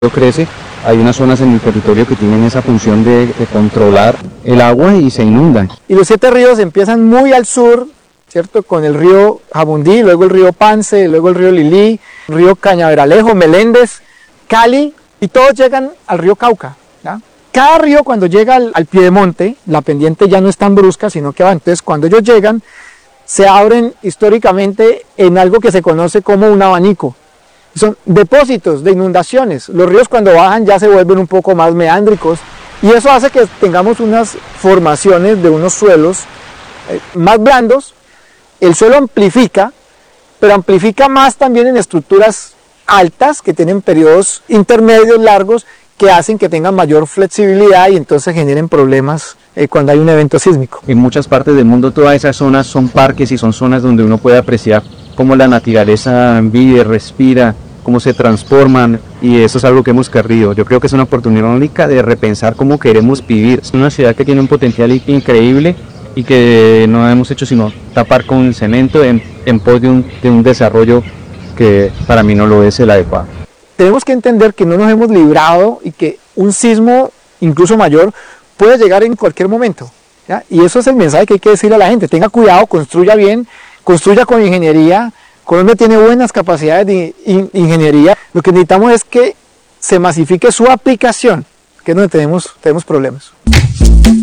crece, hay unas zonas en el territorio que tienen esa función de controlar el agua y se inundan. Y los 7 ríos empiezan muy al sur, ¿cierto? Con el río Jabundí, luego el río Pance, luego el río Lilí, el río Cañaveralejo, Meléndez, Cali, y todos llegan al río Cauca, ¿ya? Cada río cuando llega al piedemonte, la pendiente ya no es tan brusca, sino que va. Entonces cuando ellos llegan, se abren históricamente en algo que se conoce como un abanico. Son depósitos de inundaciones. Los ríos cuando bajan ya se vuelven un poco más meándricos y eso hace que tengamos unas formaciones de unos suelos más blandos. El suelo amplifica, pero amplifica más también en estructuras altas que tienen periodos intermedios largos que hacen que tengan mayor flexibilidad y entonces generen problemas cuando hay un evento sísmico. En muchas partes del mundo todas esas zonas son parques y son zonas donde uno puede apreciar cómo la naturaleza vive, respira, cómo se transforman, y eso es algo que hemos querido. Yo creo que es una oportunidad única de repensar cómo queremos vivir. Es una ciudad que tiene un potencial increíble y que no hemos hecho sino tapar con el cemento en pos de un desarrollo que para mí no lo es el adecuado. Tenemos que entender que no nos hemos librado y que un sismo incluso mayor puede llegar en cualquier momento, ¿ya? Y eso es el mensaje que hay que decirle a la gente: tenga cuidado, construya bien, construya con ingeniería. Colombia tiene buenas capacidades de ingeniería. Lo que necesitamos es que se masifique su aplicación, que es donde tenemos problemas.